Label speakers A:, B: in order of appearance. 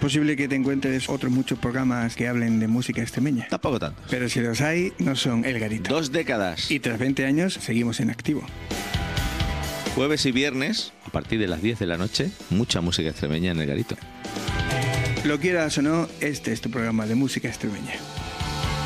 A: posible que te encuentres otros muchos programas que hablen de música extremeña.
B: Tampoco tantos.
A: Pero si los hay, no son El Garito.
B: 2 décadas.
A: Y tras 20 años seguimos en activo.
B: Jueves y viernes, a partir de las 10 de la noche, mucha música extremeña en El Garito.
A: Lo quieras o no, este es tu programa de música extremeña.